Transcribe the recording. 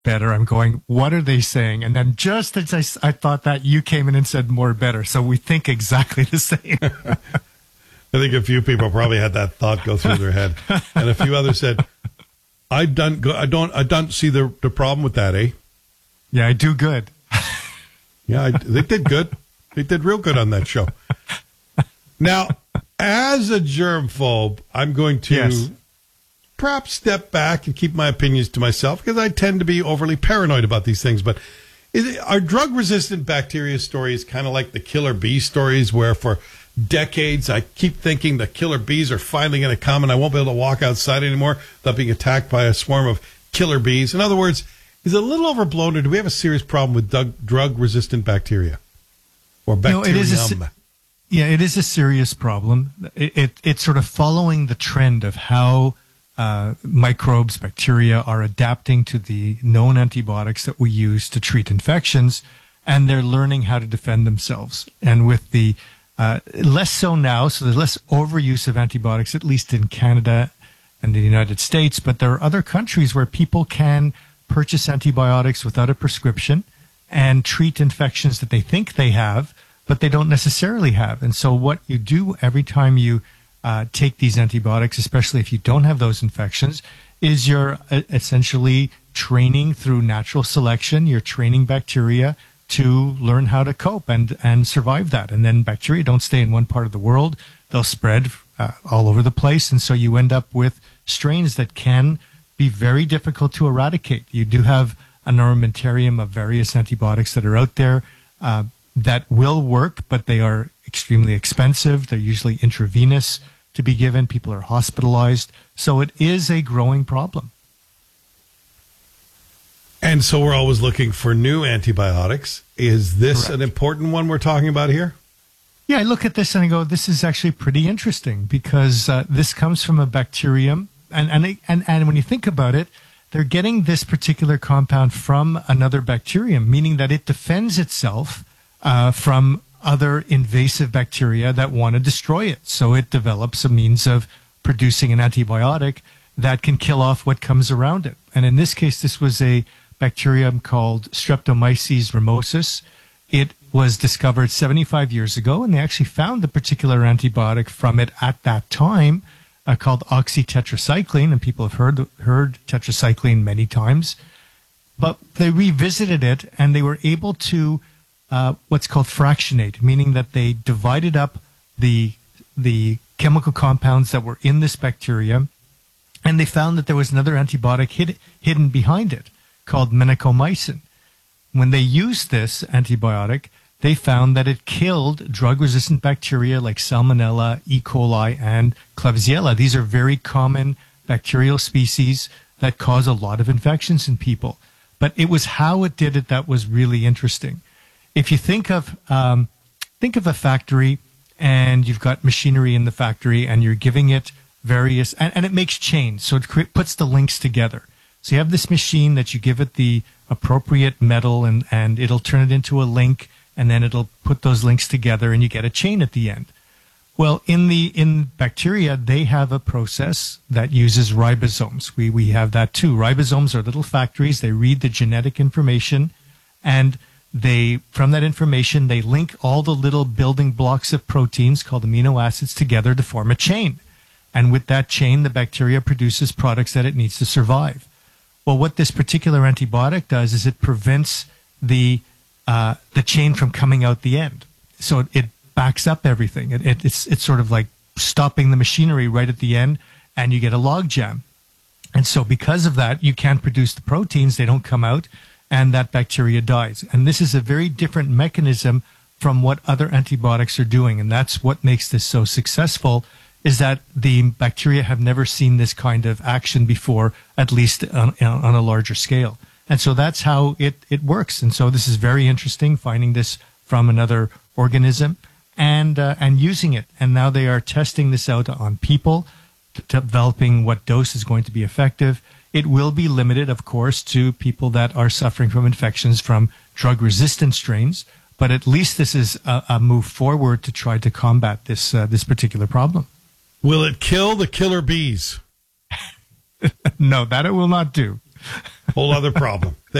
better. I'm going, what are they saying? And then just as I thought that, you came in and said more better. So we think exactly the same. I think a few people probably had that thought go through their head. And a few others said, I don't see the problem with that, eh? Yeah, I do good. Yeah, they did good. They did real good on that show. Now, as a germphobe, I'm going to perhaps step back and keep my opinions to myself because I tend to be overly paranoid about these things. But are drug-resistant bacteria stories kind of like the killer bee stories where for decades I keep thinking the killer bees are finally going to come and I won't be able to walk outside anymore without being attacked by a swarm of killer bees? In other words, is it a little overblown, or do we have a serious problem with drug-resistant bacteria or bacterium? It is a serious problem. It's sort of following the trend of how microbes, bacteria are adapting to the known antibiotics that we use to treat infections, and they're learning how to defend themselves. And with the less so now, so there's less overuse of antibiotics, at least in Canada and the United States, but there are other countries where people can purchase antibiotics without a prescription and treat infections that they think they have, but they don't necessarily have. And so what you do every time you take these antibiotics, especially if you don't have those infections, is you're essentially training through natural selection. You're training bacteria to learn how to cope and survive that. And then bacteria don't stay in one part of the world. They'll spread all over the place. And so you end up with strains that can be very difficult to eradicate. You do have an armamentarium of various antibiotics that are out there that will work, but they are extremely expensive. They're usually intravenous to be given. People are hospitalized. So it is a growing problem. And so we're always looking for new antibiotics. Is this an important one we're talking about here? Yeah, I look at this and I go, this is actually pretty interesting because this comes from a bacterium. And when you think about it, they're getting this particular compound from another bacterium, meaning that it defends itself from other invasive bacteria that want to destroy it. So it develops a means of producing an antibiotic that can kill off what comes around it. And in this case, this was a bacterium called Streptomyces ramosus. It was discovered 75 years ago, and they actually found the particular antibiotic from it at that time, called oxytetracycline, and people have heard tetracycline many times. But they revisited it, and they were able to what's called fractionate, meaning that they divided up the chemical compounds that were in this bacteria, and they found that there was another antibiotic hidden behind it called minicomycin. When they used this antibiotic, they found that it killed drug-resistant bacteria like Salmonella, E. coli, and Klebsiella. These are very common bacterial species that cause a lot of infections in people. But it was how it did it that was really interesting. If you think of a factory and you've got machinery in the factory and you're giving it various, and it makes chains, so it puts the links together. So you have this machine that you give it the appropriate metal and it'll turn it into a link, and then it'll put those links together and you get a chain at the end. Well, in bacteria, they have a process that uses ribosomes. We have that too. Ribosomes are little factories. They read the genetic information, and from that information, they link all the little building blocks of proteins called amino acids together to form a chain. And with that chain, the bacteria produces products that it needs to survive. Well, what this particular antibiotic does is it prevents the chain from coming out the end. So it backs up everything. It's sort of like stopping the machinery right at the end, and you get a log jam. And so because of that, you can't produce the proteins. They don't come out, and that bacteria dies. And this is a very different mechanism from what other antibiotics are doing. And that's what makes this so successful, is that the bacteria have never seen this kind of action before, at least on a larger scale. And so that's how it works. And so this is very interesting, finding this from another organism and using it. And now they are testing this out on people, developing what dose is going to be effective. It will be limited, of course, to people that are suffering from infections from drug-resistant strains. But at least this is a move forward to try to combat this particular problem. Will it kill the killer bees? No, that it will not do. Whole other problem.